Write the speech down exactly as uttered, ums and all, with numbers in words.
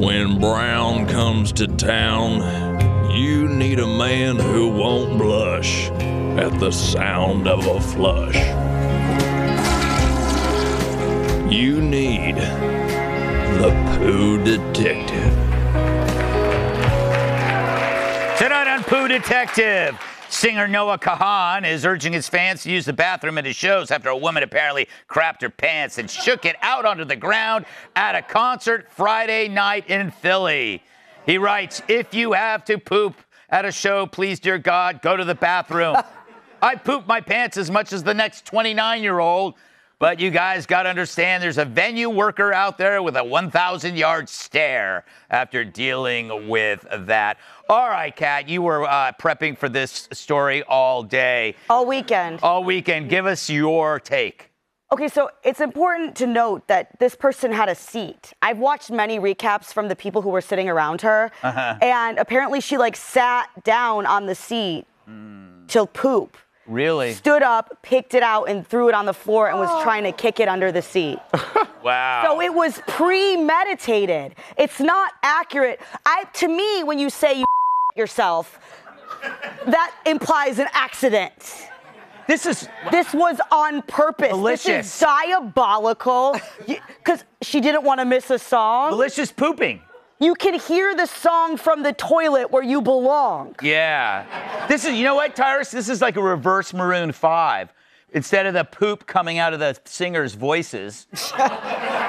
When Brown comes to town, you need a man who won't blush at the sound of a flush. You need the Pooh Detective. Tonight on Pooh Detective, singer Noah Kahan is urging his fans to use the bathroom at his shows after a woman apparently crapped her pants and shook it out onto the ground at a concert Friday night in Philly. He writes, "If you have to poop at a show, please, dear God, go to the bathroom. I poop my pants as much as the next twenty-nine-year-old, but you guys got to understand there's a venue worker out there with a one thousand yard stare after dealing with that." All right, Kat, you were uh, prepping for this story all day. All weekend. All weekend. Give us your take. Okay, so it's important to note that this person had a seat. I've watched many recaps from the people who were sitting around her, Uh-huh. and apparently she like sat down on the seat Mm. to poop. Really? Stood up, picked it out, and threw it on the floor and was trying to kick it under the seat. Wow. So it was premeditated. It's not accurate. I, to me, when you say you yourself, that implies an accident. This is This was on purpose. Malicious. This is diabolical. Because she didn't want to miss a song. malicious pooping. You can hear the song from the toilet where you belong. Yeah. This is, you know what, Tyrus? This is like a reverse Maroon five. Instead of the poop coming out of the singers' voices,